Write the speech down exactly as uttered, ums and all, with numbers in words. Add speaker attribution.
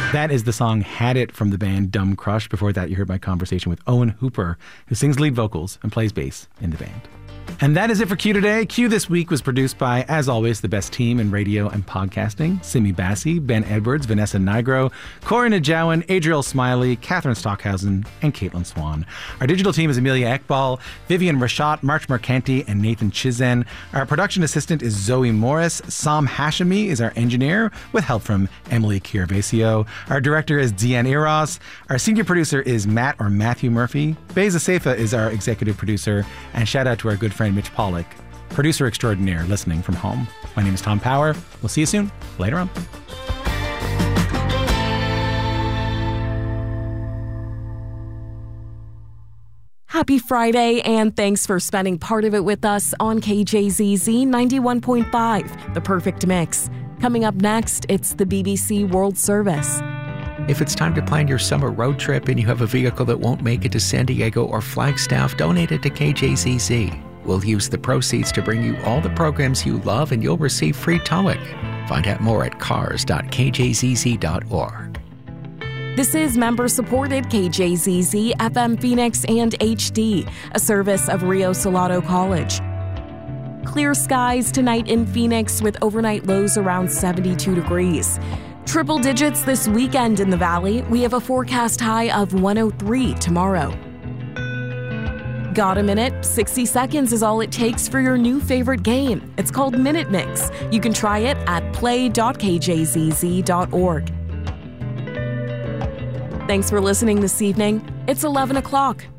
Speaker 1: That is the song Had It from the band Dumb Crush. Before that, you heard my conversation with Owen Hooper, who sings lead vocals and plays bass in the band. And that is it for Q today. Q this week was produced by, as always, the best team in radio and podcasting. Simi Bassi, Ben Edwards, Vanessa Nigro, Corey Najawan, Adriel Smiley, Catherine Stockhausen, and Caitlin Swan. Our digital team is Amelia Ekbal, Vivian Rashat, March Mercanti, and Nathan Chizen. Our production assistant is Zoe Morris. Sam Hashemi is our engineer, with help from Emily Kiervasio. Our director is Deanne Eros. Our senior producer is Matt or Matthew Murphy. Beza Seifa is our executive producer. And shout out to our good friend Mitch Pollack, producer extraordinaire, listening from home. My name is Tom Power. We'll see you soon. Later on.
Speaker 2: Happy Friday, and thanks for spending part of it with us on K J Z Z ninety-one point five, The Perfect Mix. Coming up next, it's the B B C World Service.
Speaker 3: If it's time to plan your summer road trip and you have a vehicle that won't make it to San Diego or Flagstaff, donate it to K J Z Z. We'll use the proceeds to bring you all the programs you love, and you'll receive free towing. Find out more at cars dot k j z z dot org.
Speaker 2: This is member-supported K J Z Z F M Phoenix and H D, a service of Rio Salado College. Clear skies tonight in Phoenix with overnight lows around seventy-two degrees. Triple digits this weekend in the Valley. We have a forecast high of one oh three tomorrow. Got a minute? sixty seconds is all it takes for your new favorite game. It's called Minute Mix. You can try it at play dot k j z z dot org. Thanks for listening this evening. It's eleven o'clock.